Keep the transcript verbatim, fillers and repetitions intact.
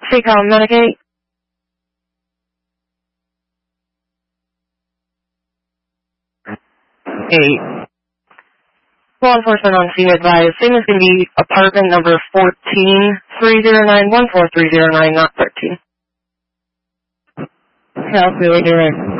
Seacom Medicaid. Eight. Law enforcement on scene advised. Scene is going to be apartment number fourteen three zero nine one four three zero nine, not thirteen. Kelsey, we're doing.